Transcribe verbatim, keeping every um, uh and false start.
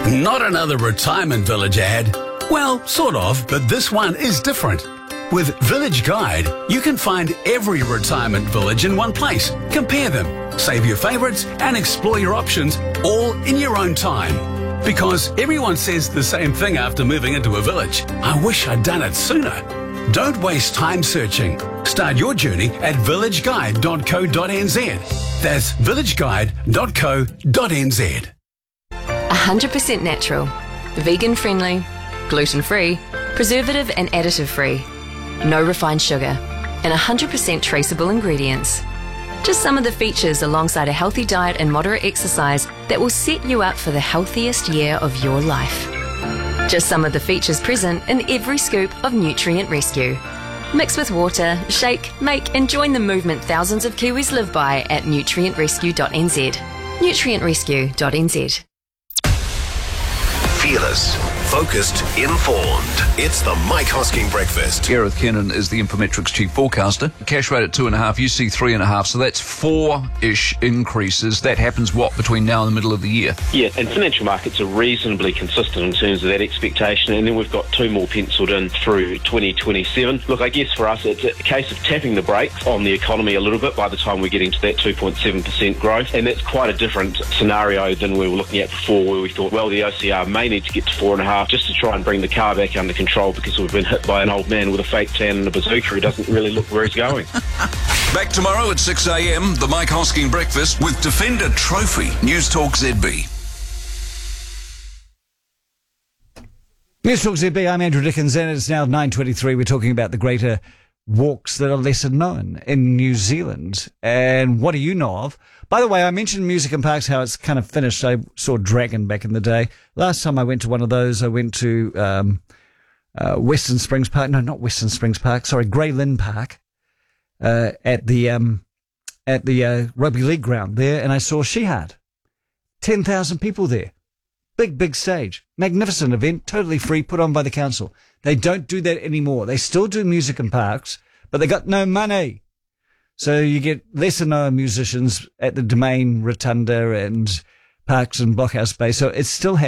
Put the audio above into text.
Not another retirement village ad. Well, sort of, but this one is different. With Village Guide, you can find every retirement village in one place. Compare them, save your favourites, and explore your options all in your own time. Because everyone says the same thing after moving into a village. I wish I'd done it sooner. Don't waste time searching. Start your journey at village guide dot co dot n z. That's village guide dot co dot n z. one hundred percent natural, vegan-friendly, gluten-free, preservative and additive-free, no refined sugar, and one hundred percent traceable ingredients. Just some of the features alongside a healthy diet and moderate exercise that will set you up for the healthiest year of your life. Just some of the features present in every scoop of Nutrient Rescue. Mix with water, shake, make and join the movement thousands of Kiwis live by at nutrient rescue dot n z. nutrient rescue dot n z. Fearless, focused, informed. It's the Mike Hosking Breakfast. Gareth Kennan is the Infometrics chief forecaster. Cash rate at two and a half, you see three and a half, so that's four-ish increases. That happens, what, between now and the middle of the year? Yeah, and financial markets are reasonably consistent in terms of that expectation, and then we've got two more penciled in through twenty twenty-seven. Look, I guess for us, it's a case of tapping the brakes on the economy a little bit by the time we're getting to that two point seven percent growth, and that's quite a different scenario than we were looking at before, where we thought, well, the O C R may need to get to four and a half just to try and bring the car back under control because we've been hit by an old man with a fake tan and a bazooka who doesn't really look where he's going. Back tomorrow at six a m, the Mike Hosking Breakfast with Defender Trophy. News Talk Z B. News Talk Z B, I'm Andrew Dickens, and it's now nine twenty-three. We're talking about the greater walks that are lesser known in New Zealand. And what do you know of? By the way, I mentioned Music and Parks, how it's kind of finished. I saw Dragon back in the day. Last time I went to one of those, I went to um, uh, Western Springs Park. No, not Western Springs Park. Sorry, Grey Lynn Park uh, at the um, at the uh, rugby league ground there, and I saw Shihad. ten thousand people there. Big, big stage. Magnificent event, totally free, put on by the council. They don't do that anymore. They still do Music and Parks, but they got no money. So you get lesser known musicians at the Domain, Rotunda and Parks and Blockhouse Bay. So it's still happening.